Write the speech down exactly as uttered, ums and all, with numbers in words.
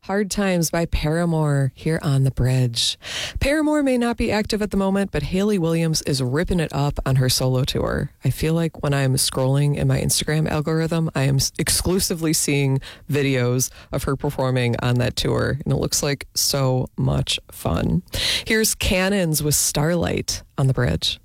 Hard Times by Paramore here on The Bridge. Paramore may not be active at the moment, but Hayley Williams is ripping it up on her solo tour. I feel like when I'm scrolling in my Instagram algorithm, I am exclusively seeing videos of her performing on that tour, and it looks like so much fun. Here's Cannons with Starlight on The Bridge.